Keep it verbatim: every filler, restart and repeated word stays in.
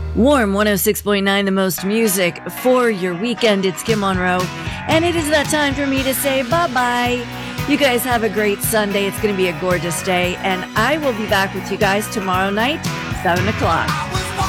Warm one oh six point nine, the most music for your weekend. It's Kim Monroe, and it is that time for me to say bye-bye. You guys have a great Sunday. It's going to be a gorgeous day, and I will be back with you guys tomorrow night, seven o'clock.